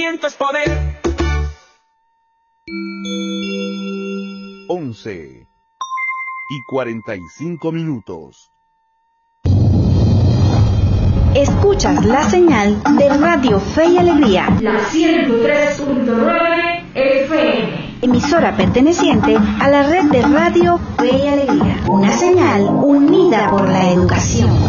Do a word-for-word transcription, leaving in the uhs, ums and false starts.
conocimiento es poder. once y cuarenta y cinco minutos. Escuchas la señal de Radio Fe y Alegría, la ciento tres punto nueve F M, emisora perteneciente a la red de Radio Fe y Alegría, una señal unida por la educación.